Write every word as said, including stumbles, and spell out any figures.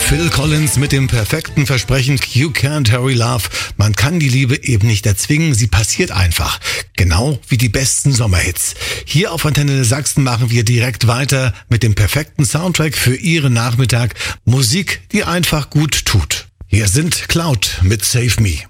Phil Collins mit dem perfekten Versprechen You Can't Hurry Love. Man kann die Liebe eben nicht erzwingen, sie passiert einfach. Genau wie die besten Sommerhits. Hier auf Antenne Sachsen machen wir direkt weiter mit dem perfekten Soundtrack für Ihren Nachmittag. Musik, die einfach gut tut. Hier sind Cloud mit Save Me.